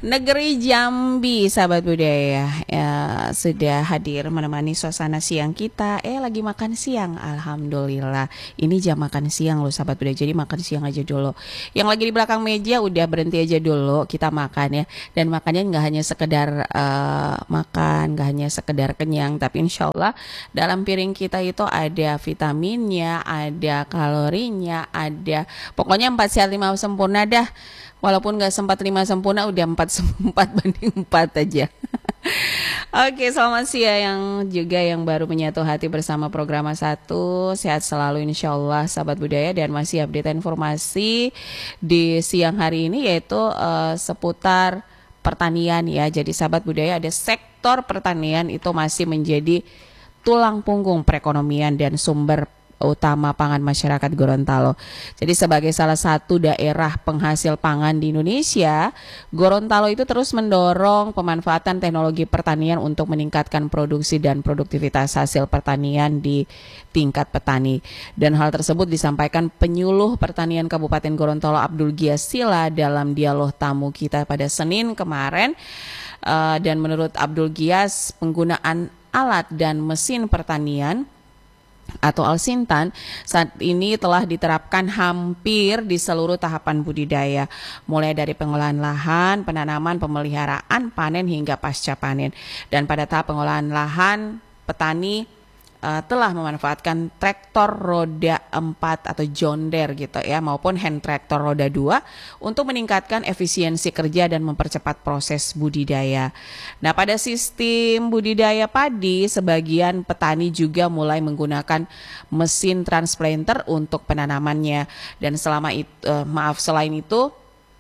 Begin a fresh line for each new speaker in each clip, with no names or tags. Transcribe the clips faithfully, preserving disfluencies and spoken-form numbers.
Negeri Jambi, sahabat budaya, ya, sudah hadir menemani suasana siang kita. Eh, lagi makan siang, alhamdulillah. Ini jam makan siang loh, sahabat budaya. Jadi makan siang aja dulu. Yang lagi di belakang meja udah berhenti aja dulu. Kita makan ya. Dan makannya nggak hanya sekedar uh, makan, nggak hanya sekedar kenyang, tapi insya Allah dalam piring kita itu ada vitaminnya, ada kalorinya, ada pokoknya empat sehat lima sempurna dah. Walaupun gak sempat lima sempurna, udah empat sempat banding empat aja. Oke, selamat siang juga yang baru menyatu hati bersama program satu. Sehat selalu insya Allah, sahabat budaya. Dan masih update informasi di siang hari ini, yaitu uh, seputar pertanian ya. Jadi sahabat budaya, ada sektor pertanian itu masih menjadi tulang punggung perekonomian dan sumber utama pangan masyarakat Gorontalo. Jadi sebagai salah satu daerah penghasil pangan di Indonesia, Gorontalo itu terus mendorong pemanfaatan teknologi pertanian untuk meningkatkan produksi dan produktivitas hasil pertanian di tingkat petani. Dan hal tersebut disampaikan penyuluh pertanian Kabupaten Gorontalo Abdul Gias Sila dalam dialog tamu kita pada Senin kemarin. Uh, dan menurut Abdul Gias, penggunaan alat dan mesin pertanian atau Alsintan saat ini telah diterapkan hampir di seluruh tahapan budidaya, mulai dari pengolahan lahan, penanaman, pemeliharaan, panen hingga pasca panen. Dan pada tahap pengolahan lahan, petani uh, telah memanfaatkan traktor roda empat atau John Deere gitu ya, maupun hand traktor roda dua untuk meningkatkan efisiensi kerja dan mempercepat proses budidaya. Nah, pada sistem budidaya padi, sebagian petani juga mulai menggunakan mesin transplanter untuk penanamannya. Dan selama itu, uh, maaf selain itu,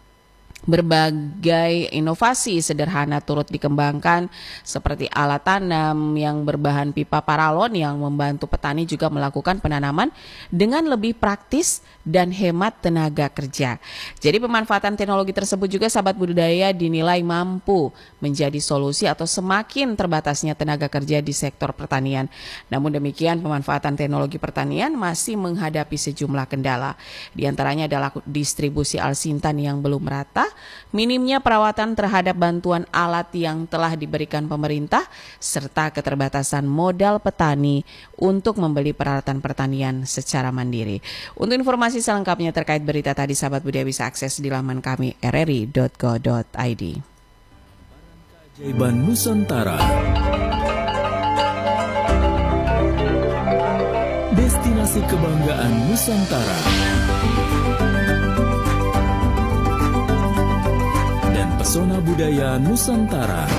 berbagai inovasi sederhana turut dikembangkan seperti alat tanam yang berbahan pipa paralon yang membantu petani juga melakukan penanaman dengan lebih praktis dan hemat tenaga kerja. Jadi pemanfaatan teknologi tersebut juga sahabat budidaya dinilai mampu menjadi solusi atau semakin terbatasnya tenaga kerja di sektor pertanian. Namun demikian, pemanfaatan teknologi pertanian masih menghadapi sejumlah kendala. Di antaranya adalah distribusi Alsintan yang belum merata, minimnya perawatan terhadap bantuan alat yang telah diberikan pemerintah, serta keterbatasan modal petani untuk membeli peralatan pertanian secara mandiri. Untuk informasi selengkapnya terkait berita tadi, sahabat budaya bisa akses di laman kami r r i dot co dot i d.
Keajaiban Nusantara, destinasi kebanggaan Nusantara, pesona budaya Nusantara.